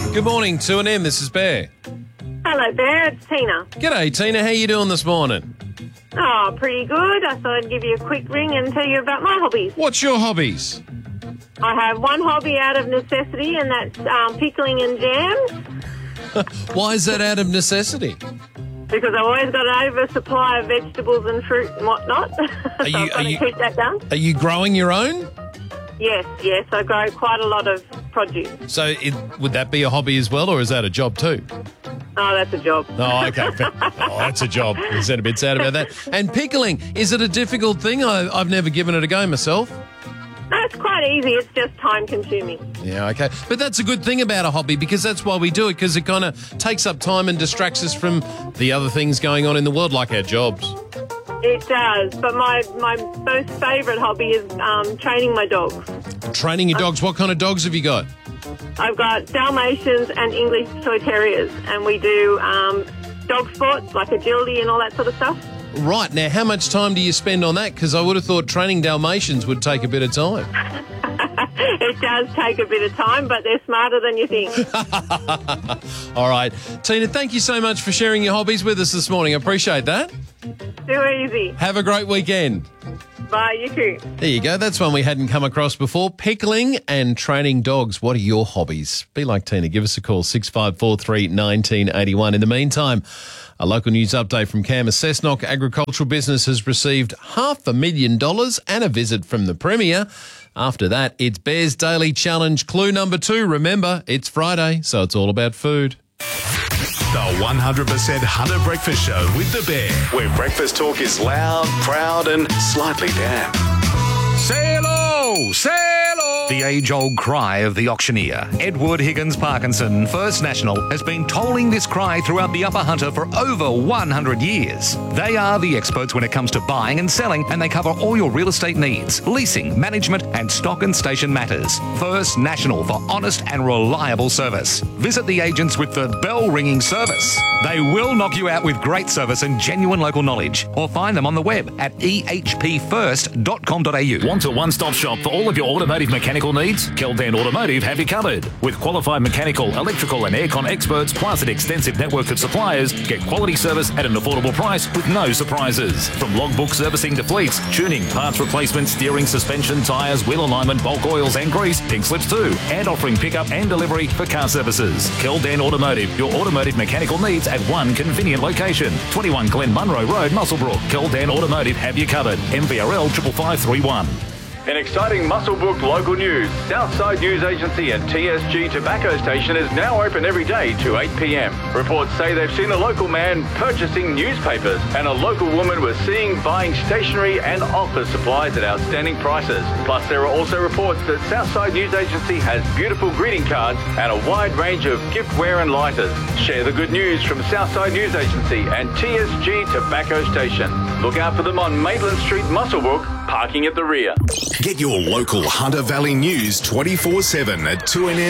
Good morning, 2AM. This is Bear. Hello, Bear. It's Tina. G'day, Tina. How you doing this morning? Oh, pretty good. I thought I'd give you a quick ring and tell you about my hobbies. What's your hobbies? I have one hobby out of necessity, and that's pickling and jams, Why is that out of necessity? because I've always got an oversupply of vegetables and fruit and whatnot. So I've got to keep that down. Are you growing your own? Yes. I grow quite a lot of produce. So would that be a hobby as well, or is that a job too? Oh, that's a job. Oh, okay. That's a job. You sound a bit sad about that. And pickling, is it a difficult thing? I've never given it a go myself. No, it's quite easy. It's just time-consuming. Yeah, okay. But that's a good thing about a hobby, because that's why we do it, because it kind of takes up time and distracts us from the other things going on in the world, like our jobs. It does, but my most favourite hobby is training my dogs. Training your dogs. What kind of dogs have you got? I've got Dalmatians and English Toy Terriers, and we do dog sports like agility and all that sort of stuff. Right. Now, how much time do you spend on that? Because I would have thought training Dalmatians would take a bit of time. It does take a bit of time, but they're smarter than you think. All right. Tina, thank you so much for sharing your hobbies with us this morning. I appreciate that. Too easy. Have a great weekend. Bye, you too. There you go. That's one we hadn't come across before. Pickling and training dogs. What are your hobbies? Be like Tina. Give us a call, 6543 1981. In the meantime, a local news update from Camas. Cessnock Agricultural Business has received $500,000 and a visit from the Premier. After that, it's Bear's Daily Challenge clue number 2. Remember, it's Friday, so it's all about food. The 100% Hunter Breakfast Show with the Bear, where breakfast talk is loud, proud and slightly damp. Say hello! Say hello! The age-old cry of the auctioneer, Edward Higgins Parkinson, First National, has been tolling this cry throughout the Upper Hunter for over 100 years. They are the experts when it comes to buying and selling, and they cover all your real estate needs, leasing, management and stock and station matters. First National for honest and reliable service. Visit the agents with the bell-ringing service. They will knock you out with great service and genuine local knowledge, or find them on the web at ehpfirst.com.au. Want a one-stop shop for all of your automotive mechanical needs? Keldan Automotive have you covered. With qualified mechanical, electrical and aircon experts, plus an extensive network of suppliers, get quality service at an affordable price with no surprises. From logbook servicing to fleets, tuning, parts replacement, steering, suspension, tyres, wheel alignment, bulk oils and grease, pink slips too, and offering pickup and delivery for car services. Keldan Automotive, your automotive mechanical needs at one convenient location. 21 Glen Munro Road, Muswellbrook. Keldan Automotive have you covered. MVRL 55531. In exciting Muswellbrook local news, Southside News Agency and TSG Tobacco Station is now open every day to 8 p.m. Reports say they've seen a local man purchasing newspapers and a local woman was seen buying stationery and office supplies at outstanding prices. Plus, there are also reports that Southside News Agency has beautiful greeting cards and a wide range of giftware and lighters. Share the good news from Southside News Agency and TSG Tobacco Station. Look out for them on Maitland Street, Muswellbrook, parking at the rear. Get your local Hunter Valley news 24/7 at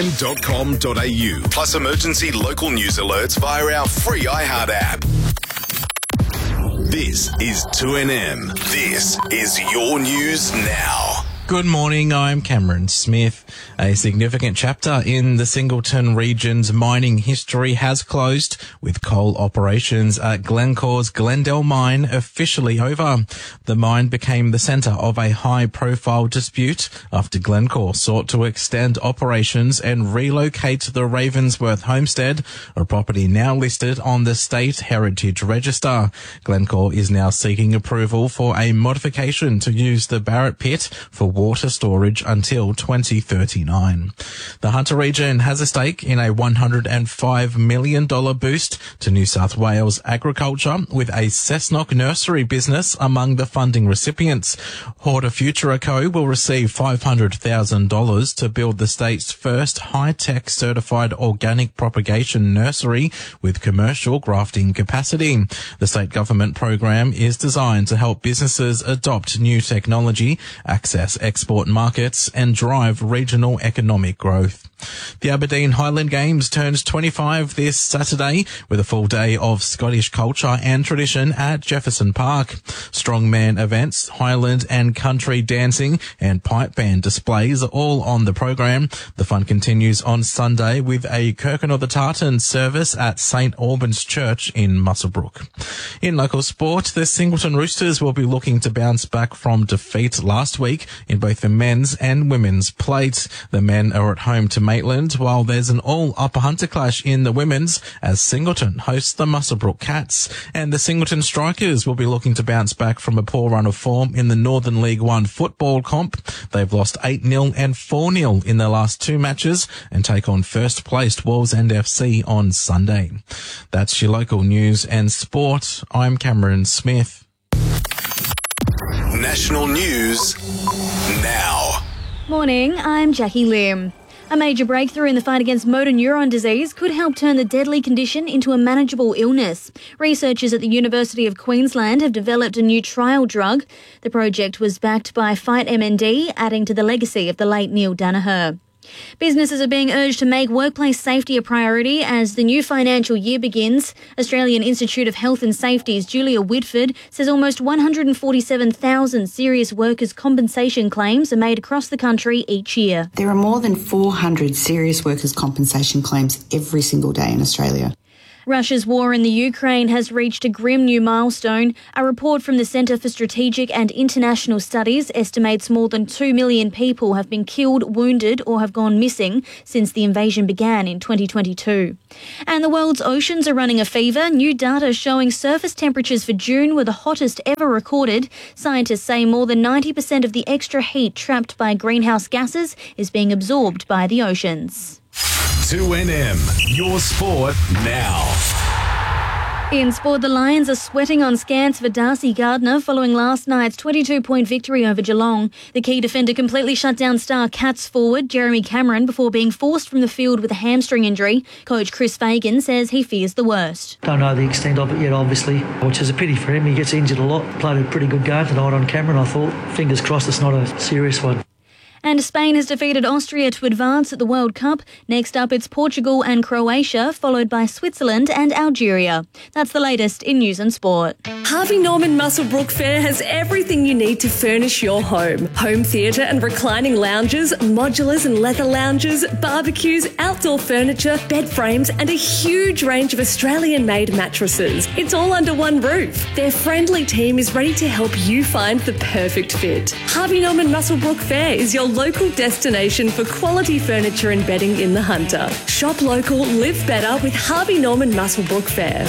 2nm.com.au. Plus emergency local news alerts via our free iHeart app. This is 2NM. This is your news now. Good morning, I'm Cameron Smith. A significant chapter in the Singleton region's mining history has closed, with coal operations at Glencore's Glendale mine officially over. The mine became the centre of a high-profile dispute after Glencore sought to extend operations and relocate the Ravensworth homestead, a property now listed on the State Heritage Register. Glencore is now seeking approval for a modification to use the Barrett pit for water storage until 2039. The Hunter region has a stake in a $105 million boost to New South Wales agriculture, with a Cessnock nursery business among the funding recipients. Hortifutura Co. will receive $500,000 to build the state's first high-tech certified organic propagation nursery with commercial grafting capacity. The state government program is designed to help businesses adopt new technology, access export markets and drive regional economic growth. The Aberdeen Highland Games turns 25 this Saturday with a full day of Scottish culture and tradition at Jefferson Park. Strongman events, Highland and country dancing and pipe band displays are all on the program. The fun continues on Sunday with a Kirkin of the Tartan service at St Albans Church in Muswellbrook. In local sport, the Singleton Roosters will be looking to bounce back from defeat last week in both the men's and women's plate. The men are at home to Maitland, while there's an all Upper Hunter clash in the women's as Singleton hosts the Muswellbrook Cats. And the Singleton Strikers will be looking to bounce back from a poor run of form in the Northern League One football comp. They've lost 8-0 and 4-0 in their last two matches and take on first placed Wallsend FC on Sunday. That's your local news and sport. I'm Cameron Smith. National news now. Morning, I'm Jackie Lim. A major breakthrough in the fight against motor neuron disease could help turn the deadly condition into a manageable illness. Researchers at the University of Queensland have developed a new trial drug. The project was backed by Fight MND, adding to the legacy of the late Neil Danaher. Businesses are being urged to make workplace safety a priority as the new financial year begins. Australian Institute of Health and Safety's Julia Whitford says almost 147,000 serious workers' compensation claims are made across the country each year. There are more than 400 serious workers' compensation claims every single day in Australia. Russia's war in the Ukraine has reached a grim new milestone. A report from the Centre for Strategic and International Studies estimates more than 2 million people have been killed, wounded or have gone missing since the invasion began in 2022. And the world's oceans are running a fever. New data showing surface temperatures for June were the hottest ever recorded. Scientists say more than 90% of the extra heat trapped by greenhouse gases is being absorbed by the oceans. 2NM, your sport now. In sport, the Lions are sweating on scants for Darcy Gardner following last night's 22-point victory over Geelong. The key defender completely shut down star Cats forward Jeremy Cameron before being forced from the field with a hamstring injury. Coach Chris Fagan says he fears the worst. Don't know the extent of it yet, obviously, which is a pity for him. He gets injured a lot. Played a pretty good game tonight on Cameron, I thought. Fingers crossed it's not a serious one. And Spain has defeated Austria to advance at the World Cup. Next up, it's Portugal and Croatia, followed by Switzerland and Algeria. That's the latest in news and sport. Harvey Norman Muswellbrook Fair has everything you need to furnish your home. Home theatre and reclining lounges, modulars and leather lounges, barbecues, outdoor furniture, bed frames and a huge range of Australian-made mattresses. It's all under one roof. Their friendly team is ready to help you find the perfect fit. Harvey Norman Muswellbrook Fair is your local destination for quality furniture and bedding in the Hunter. Shop local, live better with Harvey Norman Muswellbrook Fair.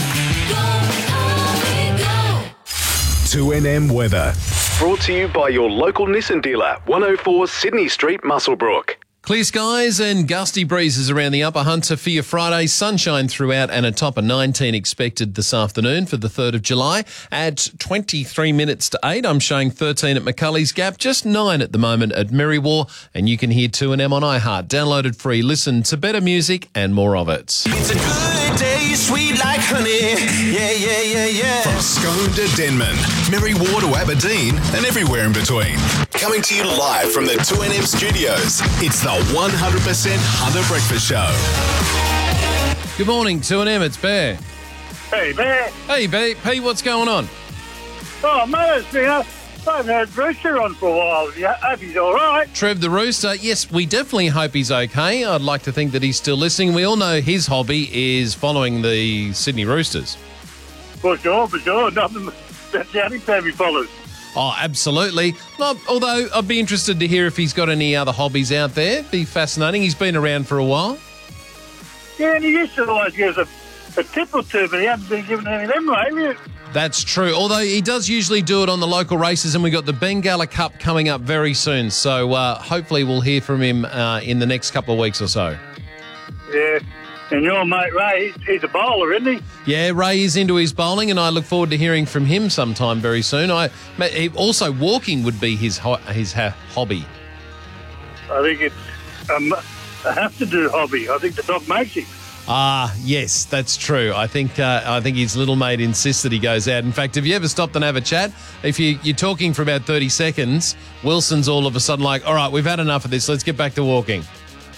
2NM weather. Brought to you by your local Nissan dealer, 104 Sydney Street, Muswellbrook. Clear skies and gusty breezes around the Upper Hunter for your Friday. Sunshine throughout and a top of 19 expected this afternoon for the 3rd of July. At 23 minutes to 8, I'm showing 13 at McCulley's Gap, just 9 at the moment at Merriwar. And you can hear 2NM on iHeart. Downloaded free. Listen to better music and more of it. It's a good day, sweet like honey. Yeah, yeah, yeah, yeah. From Scone to Denman, Merriwar to Aberdeen and everywhere in between. Coming to you live from the 2NM studios. It's the 100% Hunter Breakfast Show. Good morning, 2NM. It's Bear. Hey, Bear. Hey, Bear. Pete, what's going on? Oh, mate, it's been I haven't had Rooster on for a while. Yeah, hope he's all right. Trev the Rooster. Yes, we definitely hope he's okay. I'd like to think that he's still listening. We all know his hobby is following the Sydney Roosters. For sure. Nothing. That's the only time he follows. Oh, absolutely. Well, although I'd be interested to hear if he's got any other hobbies out there. Be fascinating. He's been around for a while. Yeah, and he used to always give us a tip or two, but he hasn't been giving any of them lately. That's true. Although he does usually do it on the local races, and we've got the Bengala Cup coming up very soon. So hopefully we'll hear from him in the next couple of weeks or so. Yeah. And your mate Ray, he's a bowler, isn't he? Yeah, Ray is into his bowling, and I look forward to hearing from him sometime very soon. Also, walking would be his hobby. I think it's a have-to-do hobby. I think the dog makes him. Ah, yes, that's true. I think his little mate insists that he goes out. In fact, have you ever stopped and have a chat? If you're talking for about 30 seconds, Wilson's all of a sudden like, all right, we've had enough of this. Let's get back to walking.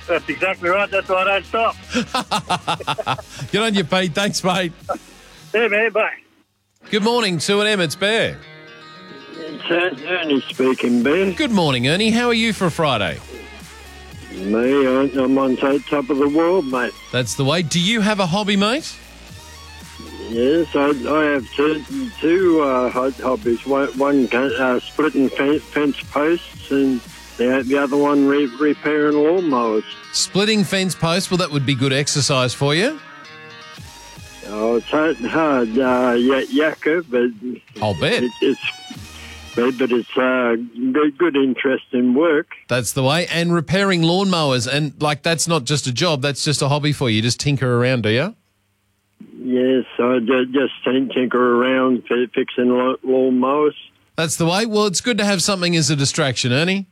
That's exactly right. That's why I don't stop. Good on you, Pete. Thanks, mate. Yeah, man, bye. Good morning, 2M. It's Bear. It's Ernie speaking, Ben. Good morning, Ernie. How are you for a Friday? Me, I'm on top of the world, mate. That's the way. Do you have a hobby, mate? Yes, I have two hobbies. One splitting fence posts, and the other one repairing lawnmowers. Splitting fence posts, well, that would be good exercise for you. Oh, it's hard, yakka, but I'll bet. It's good interesting work. That's the way. And repairing lawnmowers, and like that's not just a job, that's just a hobby for you. You just tinker around, do you? Yes, I just tinker around fixing lawnmowers. That's the way. Well, it's good to have something as a distraction, Ernie.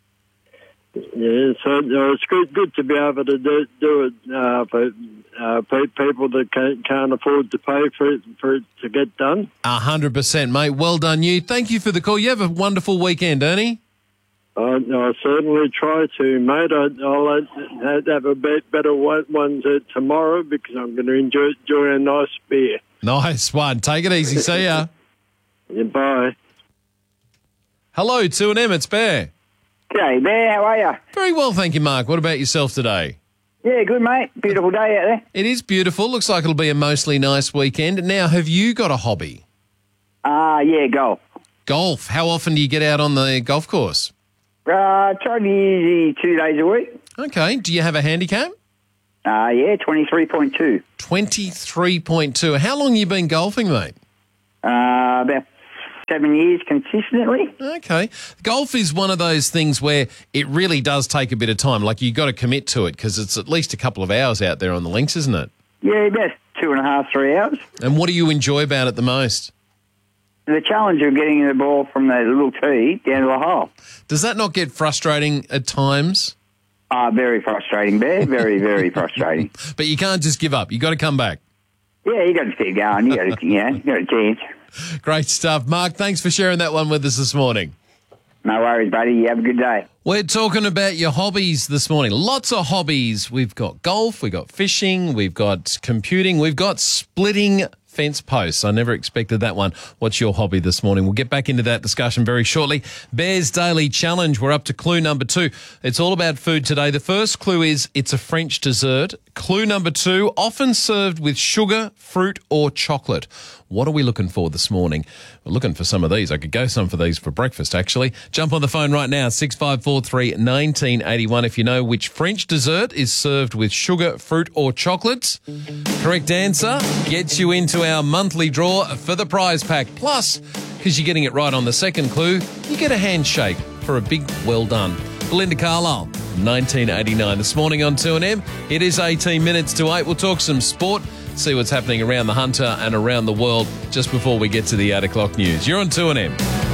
Yeah, so it's good to be able to do it for people that can't afford to pay for it to get done. 100%, mate. Well done, you. Thank you for the call. You have a wonderful weekend, Ernie. I certainly try to, mate. I'll have a better one tomorrow because I'm going to enjoy a nice beer. Nice one. Take it easy. See ya. Yeah, bye. Hello, 2M. It's Bear. G'day, Bear. How are you? Very well, thank you, Mark. What about yourself today? Yeah, good, mate. Beautiful day out there. It is beautiful. Looks like it'll be a mostly nice weekend. Now, have you got a hobby? Yeah, golf. Golf. How often do you get out on the golf course? Try to be easy 2 days a week. Okay. Do you have a handicap? Yeah, 23.2. 23.2. How long have you been golfing, mate? About 7 years consistently. Okay. Golf is one of those things where it really does take a bit of time. Like, you got to commit to it because it's at least a couple of hours out there on the links, isn't it? Yeah, about 2.5, 3 hours. And what do you enjoy about it the most? The challenge of getting the ball from the little tee down to the hole. Does that not get frustrating at times? Very frustrating, Bear. Very, very frustrating. But you can't just give up. You got to come back. Yeah, you got to keep going. You got to, you got a chance. Great stuff. Mark, thanks for sharing that one with us this morning. No worries, buddy. You have a good day. We're talking about your hobbies this morning. Lots of hobbies. We've got golf, we've got fishing, we've got computing, we've got splitting fence posts. I never expected that one. What's your hobby this morning? We'll get back into that discussion very shortly. Bear's Daily Challenge. We're up to clue number 2. It's all about food today. The first clue is it's a French dessert. Clue number 2, often served with sugar, fruit or chocolate. What are we looking for this morning? We're looking for some of these. I could go some for these for breakfast, actually. Jump on the phone right now, 6543 1981. If you know which French dessert is served with sugar, fruit or chocolates. Correct answer gets you into our monthly draw for the prize pack. Plus, because you're getting it right on the second clue, you get a handshake for a big well done. Belinda Carlisle, 1989. This morning on 2M, it is 18 minutes to 8. We'll talk some sport, see what's happening around the Hunter and around the world just before we get to the 8 o'clock news. You're on 2M.